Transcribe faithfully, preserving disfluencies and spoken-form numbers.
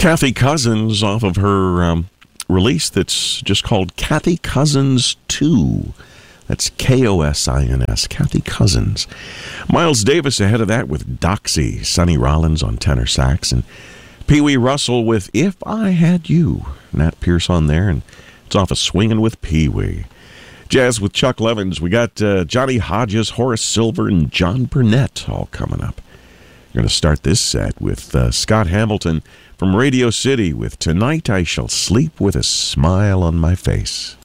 Kathy Cousins off of her um, release that's just called Kathy Cousins two. That's K O S I N S, Kathy Cousins. Miles Davis ahead of that with Doxy, Sonny Rollins on tenor sax, and Pee Wee Russell with If I Had You. Nat Pierce on there, and it's off of Swingin' with Pee Wee. Jazz with Chuck Levins. We got uh, Johnny Hodges, Horace Silver, and John Burnett all coming up. We're going to start this set with uh, Scott Hamilton from Radio City with Tonight I Shall Sleep with a Smile on My Face.